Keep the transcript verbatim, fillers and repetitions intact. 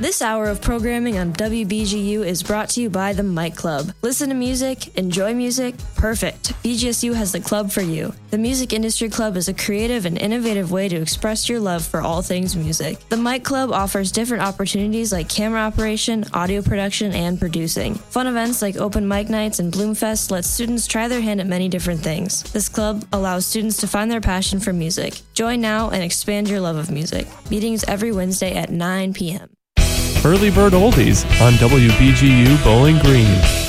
This hour of programming on W B G U is brought to you by the Mike Club. Listen to music, enjoy music, perfect. B G S U has the club for you. The Music Industry Club is a creative and innovative way to express your love for all things music. The Mike Club offers different opportunities like camera operation, audio production, and producing. Fun events like open mic nights and Bloomfest let students try their hand at many different things. This club allows students to find their passion for music. Join now and expand your love of music. Meetings every Wednesday at nine p.m. Early Bird Oldies on W B G U Bowling Green.